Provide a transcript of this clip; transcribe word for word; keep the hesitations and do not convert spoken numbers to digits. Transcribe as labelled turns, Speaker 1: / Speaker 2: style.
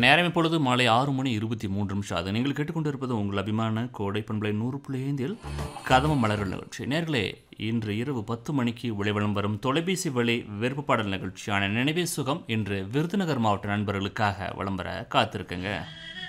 Speaker 1: நேரம் இப்பொழுது மாலை ஆறு மணி இருபத்தி மூன்று நிமிஷம். அது நீங்கள் கேட்டுக்கொண்டிருப்பது உங்கள் அபிமான கோடை பண்பலை நூறு புள்ளி ஐந்தில் கதவ மலர்கள் நிகழ்ச்சி. நேர்களே, இன்று இரவு பத்து மணிக்கு ஒளிவலம் வரும் தொலைபேசி வழி விருப்ப பாடல் நிகழ்ச்சியான நினைவே சுகம் இன்று விருதுநகர் மாவட்ட நண்பர்களுக்காக விளம்பர காத்திருக்குங்க.